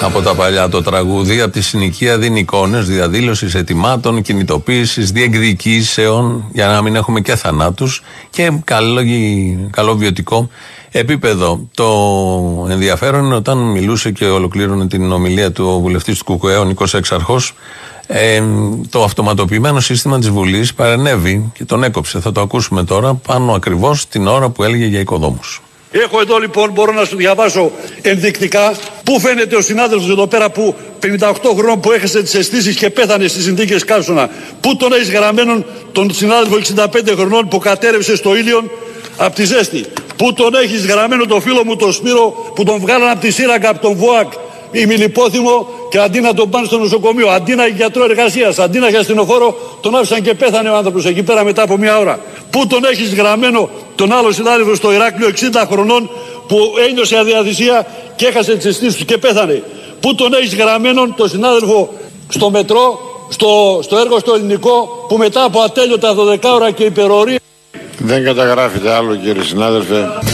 Από τα παλιά το τραγούδι, από τη συνοικία δίνει εικόνες διαδήλωσης, αιτημάτων, κινητοποίησης, διεκδικήσεων, για να μην έχουμε και θανάτους και καλό βιωτικό επίπεδο. Το ενδιαφέρον είναι όταν μιλούσε και ολοκλήρωνε την ομιλία του ο βουλευτής του ΚΚΕ, ο Νίκος Έξαρχος, το αυτοματοποιημένο σύστημα της Βουλής παρενέβη και τον έκοψε. Θα το ακούσουμε τώρα, πάνω ακριβώς την ώρα που έλεγε για οικοδόμους. Έχω εδώ λοιπόν, μπορώ να σου διαβάσω ενδεικτικά, πού φαίνεται ο συνάδελφος εδώ πέρα που 58 χρόνων που έχασε τις αισθήσεις και πέθανε στις συνθήκες Καύσωνα. Πού τον έχεις γραμμένον τον συνάδελφο 65 χρονών που κατέρευσε στο Ήλιον από τη ζέστη. Πού τον έχεις γραμμένο το φίλο μου τον Σπύρο που τον βγάλαν από τη σύραγγα, από τον ΒΟΑΚ, ημιλιπόθυμο, και αντί να τον πάνε στο νοσοκομείο, αντί να έχει γιατρό εργασίας, αντί να έχει ασθενοφόρο, τον άφησαν και πέθανε ο άνθρωπος εκεί πέρα μετά από μια ώρα. Πού τον έχεις γραμμένο τον άλλο συνάδελφο στο Ηράκλειο 60 χρονών που ένιωσε αδιαθυσία και έχασε τις αισθήσεις του και πέθανε. Πού τον έχεις γραμμένον τον συνάδελφο στο μετρό, στο έργο στο Ελληνικό, που μετά από ατέλειωτα 12 ώρα και υπερορία. Δεν καταγράφεται άλλο, κύριε συνάδελφε.